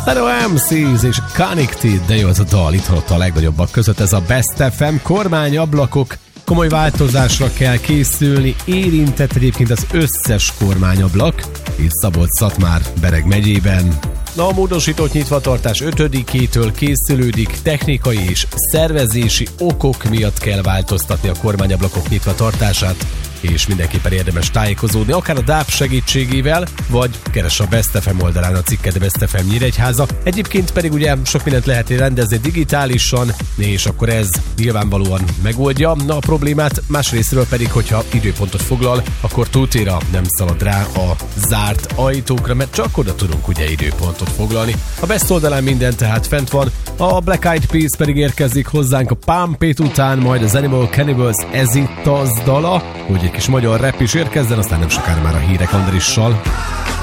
Hello MCs és Connected, de jó ez a dal, itt halott a legnagyobbak között, ez a Best FM kormányablakok. Komoly változásra kell készülni, érintett egyébként az összes kormányablak, és Szabolcs-Szatmár Bereg megyében. Na, a módosított nyitvatartás 5-től készülődik, technikai és szervezési okok miatt kell változtatni a kormányablakok nyitvatartását, és mindenképpen érdemes tájékozódni, akár a DAB segítségével, vagy keres a Best FM oldalán a cikket, Best FM Nyíregyháza. Egyébként pedig ugye sok mindent lehet rendezni digitálisan, és akkor ez nyilvánvalóan megoldja a problémát, másrésztről pedig, hogyha időpontot foglal, akkor túltéra nem szalad rá a zárt ajtókra, mert csak oda tudunk ugye időpontot foglalni. A Best oldalán minden tehát fent van, a Black Eyed Peas pedig érkezik hozzánk a Pump It után, majd az Animal Cannibals Ez itt az dala, hogy egy kis magyar rap is érkezzen, aztán nem sokára már a hírek Andrissal.